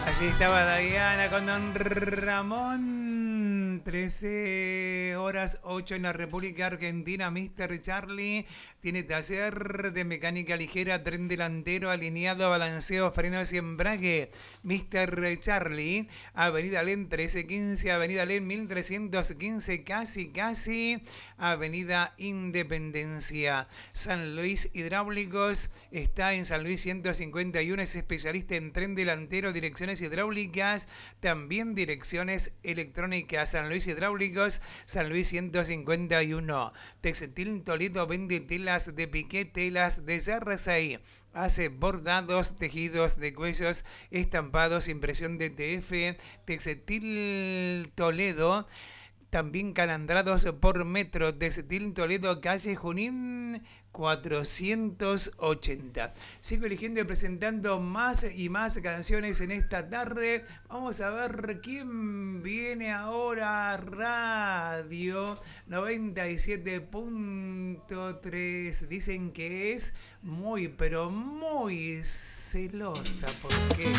Allí estaba Diana con Don Ramón. 13 horas 8 en la República Argentina. Mr. Charlie tiene taller de mecánica ligera, tren delantero, alineado, balanceo, frenos y embrague. Mr. Charlie, Avenida Len 1315, Avenida Len 1315, casi, Avenida Independencia. San Luis Hidráulicos está en San Luis 151, es especialista en tren delantero, direcciones hidráulicas, también direcciones electrónicas. San Luis Hidráulicos, San Luis 151. Textil Toledo vende telas de piqué, telas de jersey. Hace bordados, tejidos de cuellos, estampados, impresión de TF. Textil Toledo, también calandrados por metro. Textil Toledo, calle Junín 480. Sigo eligiendo y presentando más y más canciones en esta tarde. Vamos a ver quién viene ahora. Radio 97.3. Dicen que es muy, pero muy celosa. ¿Por qué?